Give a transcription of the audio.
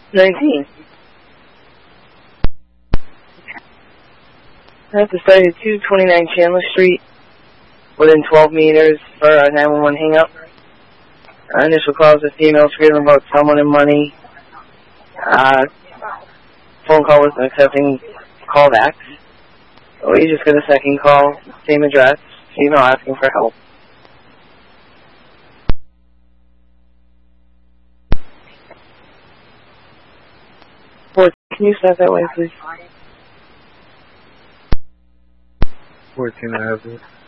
19. I have to study 229 Chandler Street, within 12 meters for a 911 hang-up. Initial calls a female screaming about someone and money. Phone call wasn't accepting callbacks. We just got a second call, same address, female asking for help. Can you start that way, please? 14 Avenue.